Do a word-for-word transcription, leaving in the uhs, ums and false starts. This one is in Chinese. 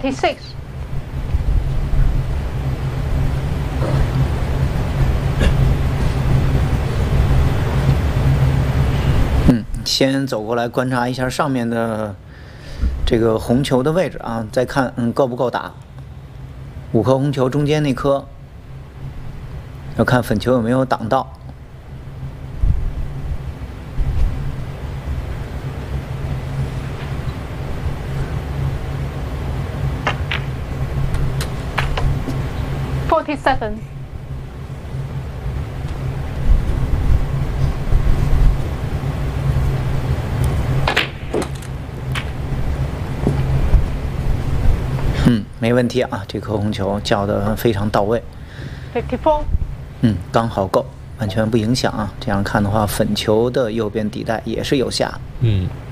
forty-six。 嗯，先走过来观察一下上面的这个红球的位置啊，再看嗯够不够打。五颗红球中间那颗，要看粉球有没有挡到。 forty-seven。 嗯，没问题啊，这颗红球叫得非常到位。 fifty-four。 嗯，刚好够，完全不影响啊。这样看的话，粉球的右边底袋也是有下。 嗯。